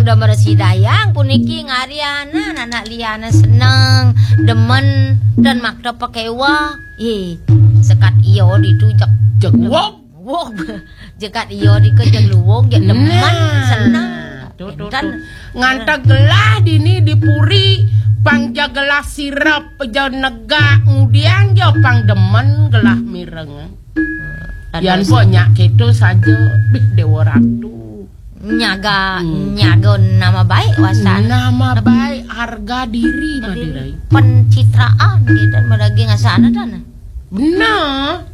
udah meresi dayang puniki ngariana anak liana seneng demen dan makda pakai wak sekat iyo ditujak Jegwok jekat iyo dikejeng luwung dia demen seneng tuh. Nganta gelah dini dipuri pangja gelah sirap nega kemudian jo pang demen gelah mireng yan banyak gitu saja bih dewa ratu nyaga nama baik wasan nama baik harga diri madirai pencitraan dan madagi ngasana dana benar